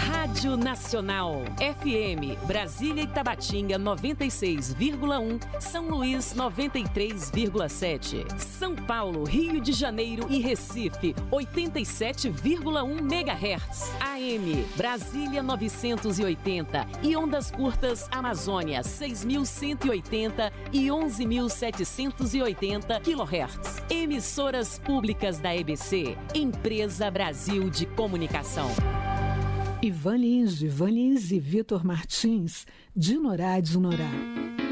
Rádio Nacional, FM, Brasília e Tabatinga 96,1, São Luís 93,7, São Paulo, Rio de Janeiro e Recife 87,1 MHz, AM, Brasília 980 e ondas curtas Amazônia 6.180 e 11.780 kHz. Emissoras públicas da EBC, Empresa Brasil de Comunicação. Ivan Lins e Vitor Martins, de Norá de Norá.